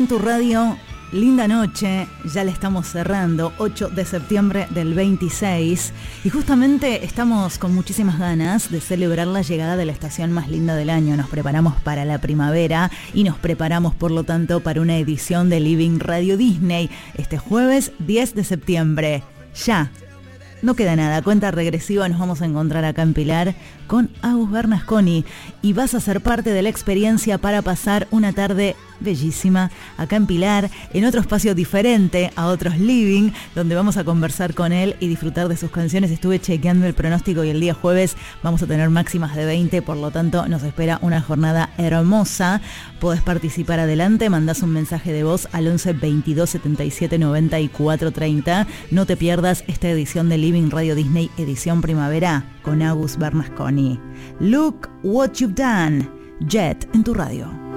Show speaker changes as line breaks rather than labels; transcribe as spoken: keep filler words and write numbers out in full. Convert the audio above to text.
En tu radio, linda noche, ya le estamos cerrando, ocho de septiembre del veintiséis, y justamente estamos con muchísimas ganas de celebrar la llegada de la estación más linda del año. Nos preparamos para la primavera y nos preparamos, por lo tanto, para una edición de Living Radio Disney este jueves diez de septiembre. Ya. No queda nada, cuenta regresiva, nos vamos a encontrar acá en Pilar con Agus Bernasconi y vas a ser parte de la experiencia para pasar una tarde bellísima acá en Pilar, en otro espacio diferente a otros living, donde vamos a conversar con él y disfrutar de sus canciones. Estuve chequeando el pronóstico y el día jueves vamos a tener máximas de veinte, por lo tanto nos espera una jornada hermosa. Podés participar adelante, mandás un mensaje de voz al once veintidós setenta y siete noventa y cuatro treinta. No te pierdas esta edición de Living Radio Disney edición primavera con Agus Bernasconi. Look What You've Done, Jet en tu radio.